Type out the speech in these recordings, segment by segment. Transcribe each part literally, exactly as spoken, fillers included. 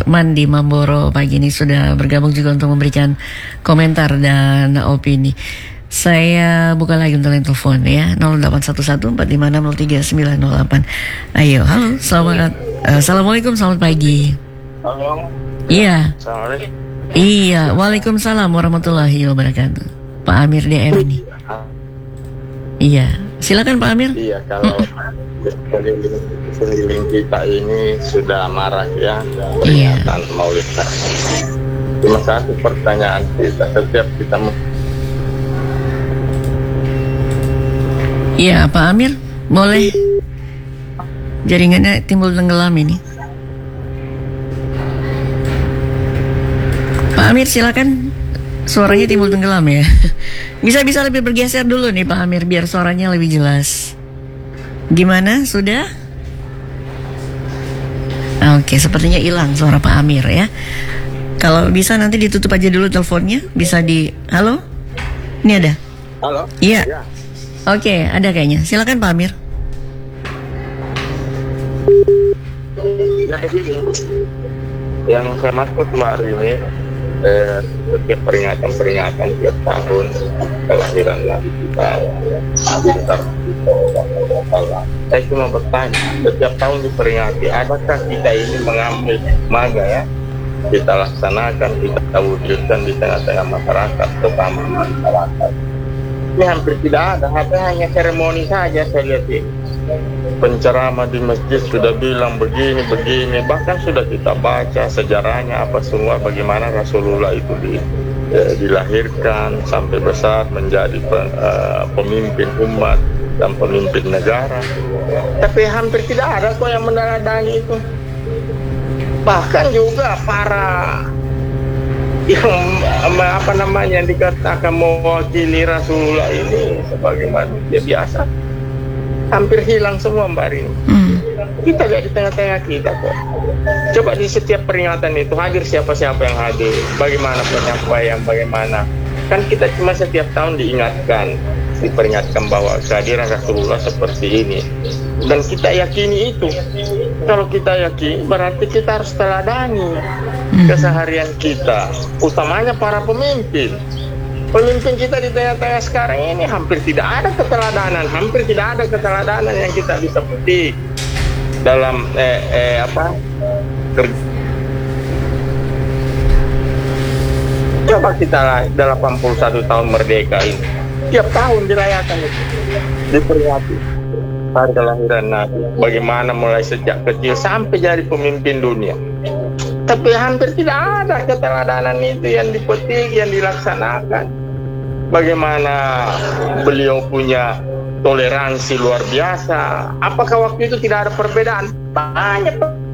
Supratman di Mamboro pagi ini sudah bergabung juga untuk memberikan komentar dan opini. Saya buka lagi untuk line telepon ya, nol delapan satu satu empat lima enam nol tiga sembilan nol delapan. Ayo, halo, selamat uh, Assalamualaikum, selamat pagi. Halo. Iya. Assalamualaikum. Iya, waalaikumsalam warahmatullahi wabarakatuh. Pak Amir D M ini. Iya, silakan Pak Amir. Iya, kalau sekeliling, sekeliling kita ini sudah marah ya, Iya. peringatan Maulid. Cuma satu pertanyaan kita, setiap kita Iya, Pak Amir, boleh. Jaringannya timbul tenggelam ini. Pak Amir, silakan. Suaranya timbul tenggelam ya. Bisa-bisa lebih bergeser dulu nih Pak Amir, biar suaranya lebih jelas. Gimana? Sudah? Oke, sepertinya hilang suara Pak Amir ya. Kalau bisa nanti ditutup aja dulu teleponnya. Bisa di... Halo? Ini ada? Halo? Iya. Ya. Oke, ada kayaknya. Silakan Pak Amir. Ya, ini yang saya maksud Mbak Rini, eh, setiap peringatan-peringatan tiap tahun kelahiran Nabi kita, Bintang saya cuma bertanya, setiap tahun diperingati, adakah kita ini mengambil maga ya, kita laksanakan, kita wujudkan di tengah-tengah masyarakat, terutama masyarakat. Ini hampir tidak ada, hanya seremoni saja saya lihat ini. Penceramah di masjid sudah bilang begini, begini, bahkan sudah kita baca sejarahnya apa semua, bagaimana Rasulullah itu di, eh, dilahirkan sampai besar menjadi pe, eh, pemimpin umat dan pemimpin negara. Tapi hampir tidak ada kok yang meneladani itu. Bahkan juga para yang apa namanya yang dikatakan mewakili Rasulullah ini sebagai manusia biasa hampir hilang semua Mbak Rini. Hmm. Kita lihat di tengah-tengah kita kok. Coba di setiap peringatan itu hadir siapa-siapa yang hadir, bagaimana penyampaian, bagaimana. Kan kita cuma setiap tahun diingatkan, diperingatkan bahwa kehadiran Rasulullah seperti ini. Dan kita yakini itu. Kalau kita yakini berarti kita harus teladani keseharian kita, utamanya para pemimpin. Pemimpin kita di tengah-tengah sekarang ini hampir tidak ada keteladanan, hampir tidak ada keteladanan yang kita bisa petik dalam eh, eh, apa kerja. Coba kita lah delapan puluh satu tahun merdeka ini, tiap tahun dirayakan itu, diperingati hari kelahiran Nabi. Bagaimana mulai sejak kecil sampai jadi pemimpin dunia. Tapi hampir tidak ada keteladanan itu yang dipetik, yang dilaksanakan. Bagaimana beliau punya toleransi luar biasa. Apakah waktu itu tidak ada perbedaan? Banyak.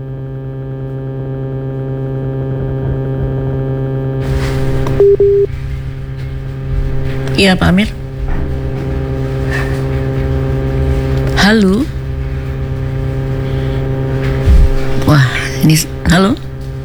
Iya Pak Amir. Halo. Wah, ini halo.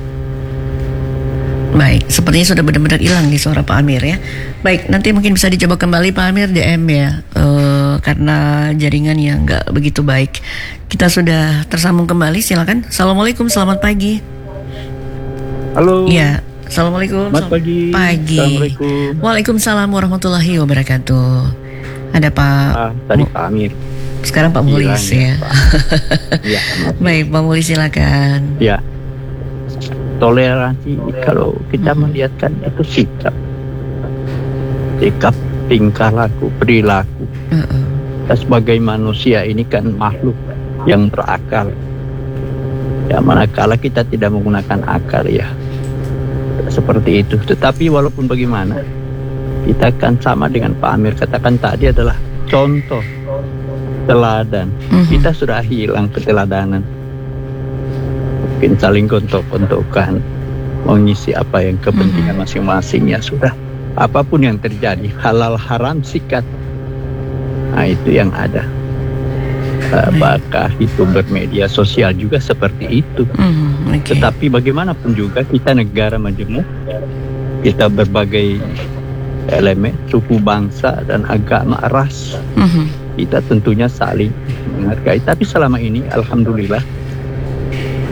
Baik, sepertinya sudah benar-benar hilang nih suara Pak Amir ya. Baik, nanti mungkin bisa dicoba kembali Pak Amir D M ya, uh, karena jaringan yang nggak begitu baik. Kita sudah tersambung kembali, silakan. Assalamualaikum, selamat pagi. Halo. Iya, assalamualaikum. Selamat pagi. Pagi. Assalamualaikum. Waalaikumsalam warahmatullahi wabarakatuh. Ada Pak. Ah, tadi Pak Amir. Sekarang Pak Mulis ya. Iya. Baik, Pak Mulis silakan. Ya. Toleransi kalau kita melihatkan itu sikap, sikap, tingkah laku, perilaku. Uh-uh. Kita sebagai manusia ini kan makhluk yang berakal. Ya manakala kita tidak menggunakan akal ya seperti itu. Tetapi walaupun bagaimana, kita kan sama dengan Pak Amir katakan tadi adalah contoh teladan. Uh-huh. Kita sudah hilang keteladanan. Mungkin saling gontok-gontokan, mengisi apa yang kepentingan masing-masing ya sudah. Apapun yang terjadi, halal haram sikat. Nah itu yang ada. Uh, Bahkan itu bermedia sosial juga seperti itu. Mm, okay. Tetapi bagaimanapun juga kita negara majemuk, kita berbagai elemen, suku, bangsa dan agama, ras. Mm-hmm. Kita tentunya saling menghargai. Tapi selama ini, alhamdulillah,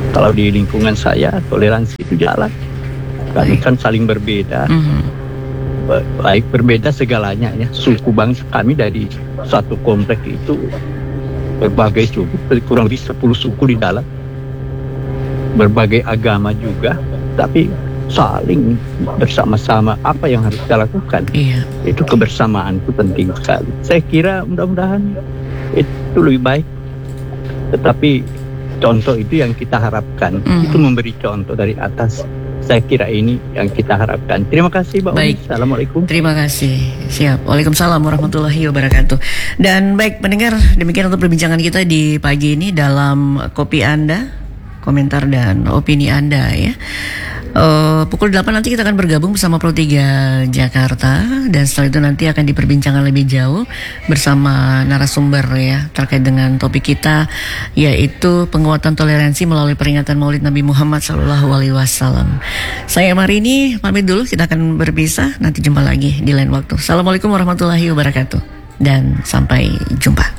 Kalau di lingkungan saya toleransi itu jalan. Kami Baik. kan saling berbeda, Mhm. Ba- baik berbeda segalanya ya. Suku bangsa kami dari satu komplek itu berbagai suku, kurang lebih sepuluh suku di dalam, berbagai agama juga, tapi saling bersama-sama apa yang harus kita lakukan. Iya. Itu kebersamaan itu penting sekali. Saya kira mudah-mudahan itu lebih baik. Tetapi contoh itu yang kita harapkan. Mhm. Itu memberi contoh dari atas. Saya kira ini yang kita harapkan. Terima kasih Mbak Uni. Baik. Assalamualaikum. Terima kasih. Siap. Waalaikumsalam warahmatullahi wabarakatuh. Dan baik pendengar, demikian untuk perbincangan kita di pagi ini dalam Kopi Anda, komentar dan opini Anda ya. Uh, pukul delapan nanti kita akan bergabung bersama Pro tiga Jakarta, dan setelah itu nanti akan diperbincangkan lebih jauh bersama narasumber ya terkait dengan topik kita, yaitu penguatan toleransi melalui peringatan Maulid Nabi Muhammad Shallallahu Alaihi Wasallam. Saya Marini pamit dulu, kita akan berpisah, nanti jumpa lagi di lain waktu. Assalamualaikum warahmatullahi wabarakatuh dan sampai jumpa.